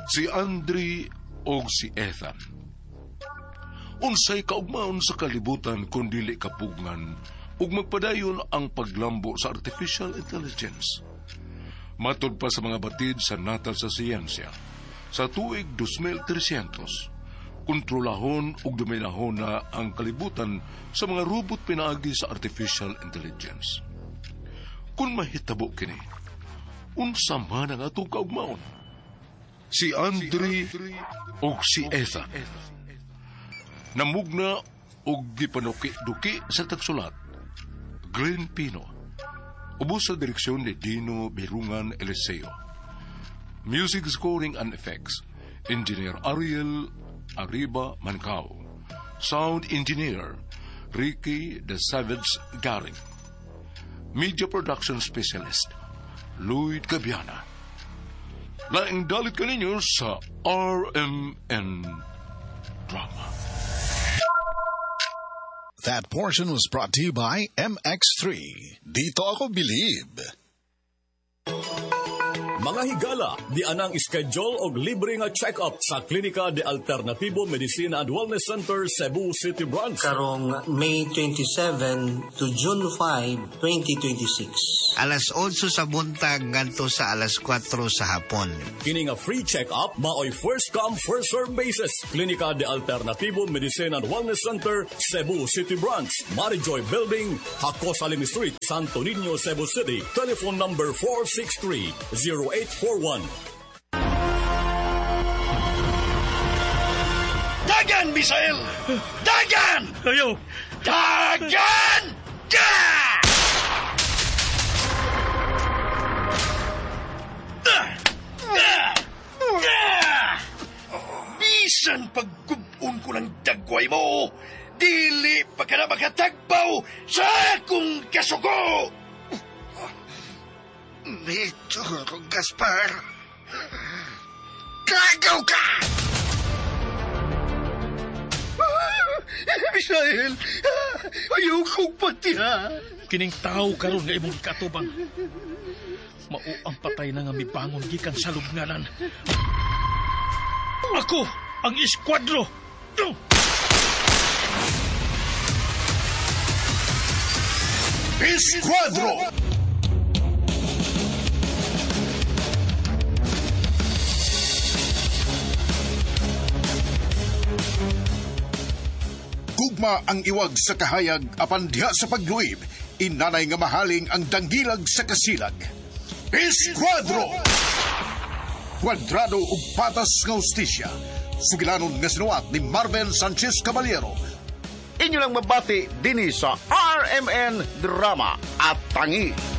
Si Andre o si Ethan. Unsay kaugmaon sa kalibutan kung dili kapugngan ug magpadayon ang paglambo sa artificial intelligence. Matod pa sa mga batid sa natal sa siyensya, sa tuig 2300, kontrolahon ug dominahon na ang kalibutan sa mga robot pinaagi sa artificial intelligence. Kung mahitabo kini, unsa man ang atong kaugmaon? Si Andre ug si Ethan. Namugna ug gipanuki-duki sa tagsulat, Green Pino. Ubos sa direksyon ni Dino Birungan Eliseo. Music scoring and effects, Engineer Ariel Arriba Mancao. Sound Engineer, Ricky the Savage Garing. Media Production Specialist, Lloyd Cabiana. Laing dalit kaninyo sa RMN Drama. That portion was brought to you by MX3. Dito ako believe. Mga higala, di anang schedule og libre nga check-up sa Klinika de Alternativo Medicina and Wellness Center, Cebu City Branch. Karong May 27 to June 5, 2026. Alas 8 sa buntag ngadto sa alas 4 sa hapon. Kini nga free check-up maoy first come first serve basis. Klinika de Alternativo Medicina and Wellness Center, Cebu City Branch, Marijoy Building, Hakos Alim Street, Santo Niño, Cebu City. Telephone number 463-0841. Dagan, Misael! Dagan! Ayaw! Dagan! Bisan pagkubun ko ng dagway mo, dili pa ka na makatagbaw sa akong kasuko! Medyo, Gaspar. Gagaw ka! Misael, ayaw kong patihan. Kining tao karon nga imong ikatubang. Mao ang patay na nga mibangon gikan sa lubnganan. Ako ang eskwadro. Esquadro! Gugma ang iwag sa kahayag apan diha sa pagluib, inanay nga mahaling ang danggilag sa kasilag. Esquadro! Kwadrado ug patas nga hustisya. Sugilanon nga sinuwat ni Marvel Sanchez Caballero. Inyo lang mabati dinhi sa RMN Drama at Tangi.